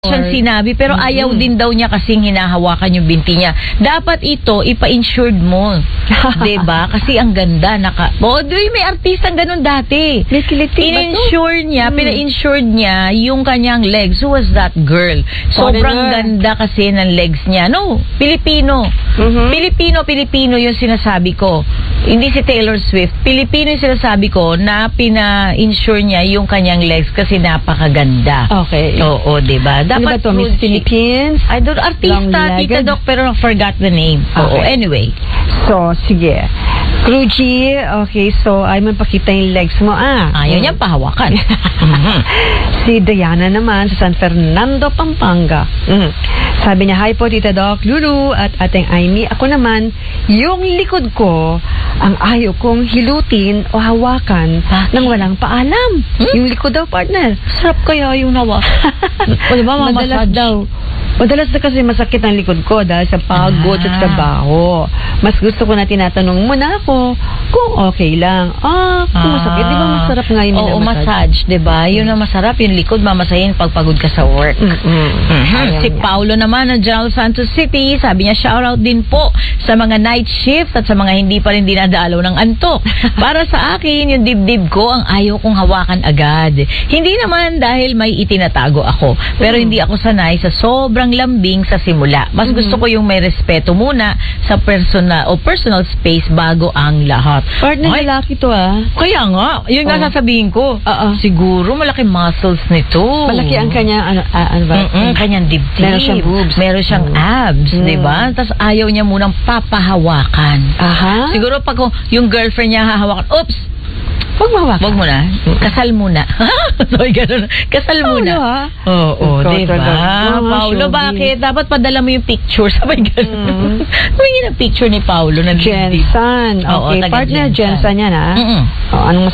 Siyang sinabi, pero ayaw din daw niya kasing hinahawakan yung binti niya. Dapat ito, ipa-insured mo. Diba? Kasi ang ganda. May artistang ganun dati. In-insure niya, pina-insured niya yung kanyang legs. Who was that girl? Sobrang ganda kasi ng legs niya. No, Pilipino. Pilipino yung sinasabi ko. Hindi si Taylor Swift. Pilipino yung sinasabi ko na pina-insure niya yung kanyang legs kasi napakaganda. Okay. Oo, diba? Dapat ano ba to, Miss Philippines? I don't, artista, Tita Doc, pero forgot the name. Okay. Oo, anyway. So, sige. Cruji, okay, so ay magpakita yung legs mo, Ayaw niya pahawakan. Si Diana naman sa San Fernando, Pampanga. Sabi niya, hi po Tita Doc, Lulu at Ating Aimee. Ako naman, yung likod ko, ang ayaw kong hilutin o hawakan nang walang paalam. Yung likod daw, partner. Sarap kaya yung nawa. O diba, madalas daw. Madalas na kasi masakit ang likod ko dahil sa pagod at trabaho. Mas gusto ko na tinatanong muna ako kung okay lang. Kung masakit, di ba masarap nga yung minamassage? Oo, massage, di ba? Yun ang masarap, yung likod, mamasahin pag pagod ka sa work. Si Paulo naman ng General Santos City, sabi niya, shoutout din po sa mga night shift at sa mga hindi pa rin dinadalaw ng antok. Para sa akin, yung dibdib ko, ang ayaw kong hawakan agad. Hindi naman dahil may itinatago ako. Pero hindi ako sanay sa sobrang lambing sa simula. Mas gusto ko yung may respeto muna sa personal space bago ang lahat. Partner, lalaki to Kaya nga, yun nga sasabihin ko. Siguro malaki muscles nito. Malaki ang kanya, kanyang dibdib. Meron siyang boobs. Meron siyang abs, di ba? Tapos ayaw niya munang papahawakan. Siguro pag yung girlfriend niya hahawakan, oops! Wag mo na. Kasal muna. Sorry, ganun. Kasal muna. Oo, diba? Paulo, bakit? Dapat padala mo yung picture. Sabay ganun. Tumingin ang picture ni Paulo. Jensen. Okay, partner Jensen yan, anong